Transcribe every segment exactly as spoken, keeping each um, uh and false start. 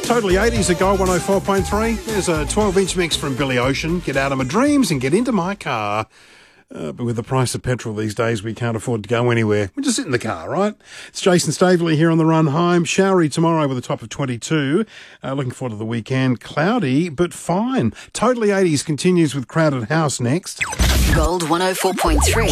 Totally eighties at Gold one oh four point three. There's a twelve-inch mix from Billy Ocean. Get out of my dreams and get into my car. Uh, but with the price of petrol these days, we can't afford to go anywhere. We just sit in the car, right? It's Jason Staveley here on the run home. Showery tomorrow with a top of twenty-two. Uh, looking forward to the weekend. Cloudy, but fine. Totally eighties continues with Crowded House next. Gold one oh four point three.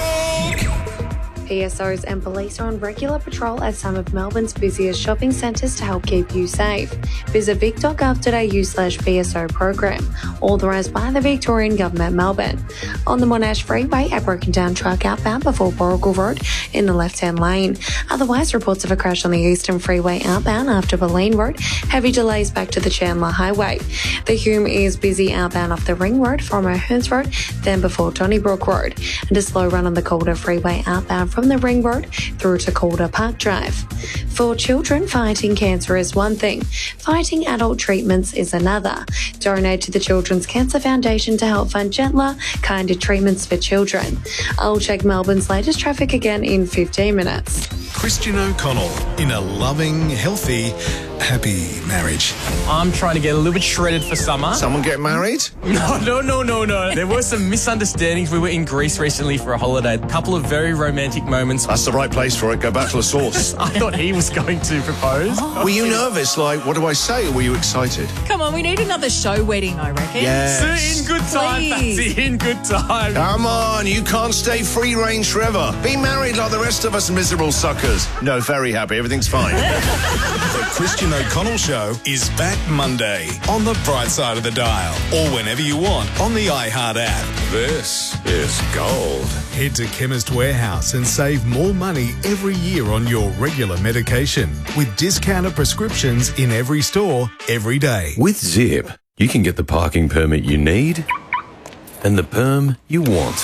P S Os and police are on regular patrol at some of Melbourne's busiest shopping centres to help keep you safe. Visit vic dot gov dot a u slash P S O program, authorised by the Victorian Government, Melbourne. On the Monash Freeway, a broken down truck outbound before Boracle Road in the left-hand lane. Otherwise, reports of a crash on the Eastern Freeway outbound after Boleyn Road. Heavy delays back to the Chandler Highway. The Hume is busy outbound off the Ring Road from O'Hearns Road, then before Donnybrook Road. And a slow run on the Calder Freeway outbound from the Ring Road through to Calder Park Drive. For children, fighting cancer is one thing. Fighting adult treatments is another. Donate to the Children's Cancer Foundation to help fund gentler, kinder treatments for children. I'll check Melbourne's latest traffic again in fifteen minutes. Christian O'Connell in a loving, healthy, happy marriage. I'm trying to get a little bit shredded for summer. Someone get married? No, no, no, no, no. There were some misunderstandings. We were in Greece recently for a holiday. A couple of very romantic moments. That's the right place for it. Go back to the source. I thought he was going to propose. Were you nervous? Like, what do I say? Or were you excited? Come on, we need another show wedding, I reckon. Yes. In good time, Please. Patsy, in good time. Come on, you can't stay free range forever. Be married like the rest of us miserable suckers. No, very happy. Everything's fine. The Christian O'Connell Show is back Monday on the bright side of the dial, or whenever you want on the iHeart app. This is gold. Head to Chemist Warehouse and save more money every year on your regular medication with discounted prescriptions in every store every day. With Zip, you can get the parking permit you need and the perm you want.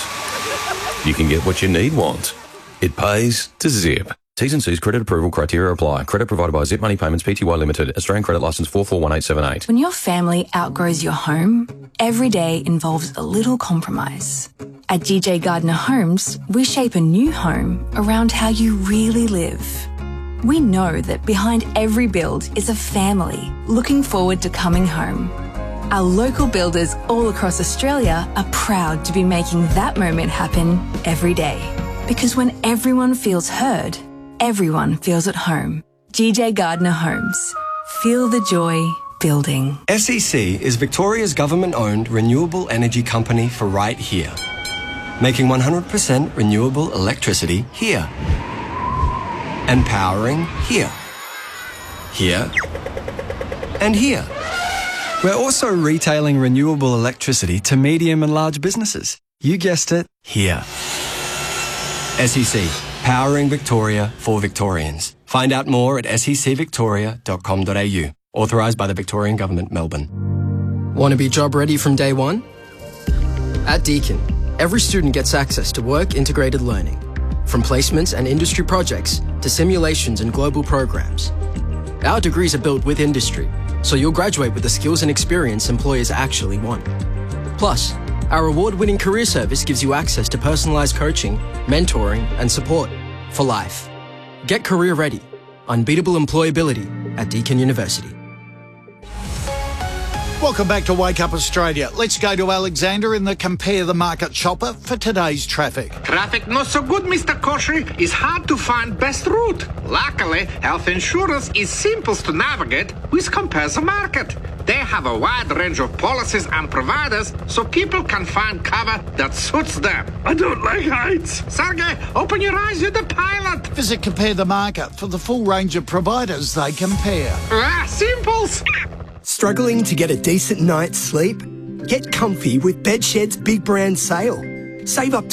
You can get what you need want. It pays to Zip. T's and C's credit approval criteria apply. Credit provided by Zip Money Payments Pty Limited. Australian credit licence four four one eight seven eight. When your family outgrows your home, every day involves a little compromise. At G J Gardner Homes, we shape a new home around how you really live. We know that behind every build is a family looking forward to coming home. Our local builders all across Australia are proud to be making that moment happen every day. Because when everyone feels heard, everyone feels at home. G J Gardner Homes. Feel the joy building. S E C is Victoria's government-owned renewable energy company for right here. Making one hundred percent renewable electricity here. And powering here. Here. And here. We're also retailing renewable electricity to medium and large businesses. You guessed it, here. S E C, powering Victoria for Victorians. Find out more at s e c victoria dot com dot a u. Authorised by the Victorian Government, Melbourne. Want to be job ready from day one? At Deakin, every student gets access to work integrated learning. From placements and industry projects to simulations and global programs. Our degrees are built with industry, so you'll graduate with the skills and experience employers actually want. Plus, our award-winning career service gives you access to personalised coaching, mentoring and support for life. Get career ready. Unbeatable employability at Deakin University. Welcome back to Wake Up Australia. Let's go to Alexander in the Compare the Market shopper for today's traffic. Traffic not so good, Mister Koshy. It's hard to find best route. Luckily, health insurance is simple to navigate with Compare the Market. They have a wide range of policies and providers so people can find cover that suits them. I don't like heights. Sergey, open your eyes, you're the pilot. Visit Compare the Market for the full range of providers they compare. Ah, simples. Struggling to get a decent night's sleep? Get comfy with Bedshed's big brand sale. Save up to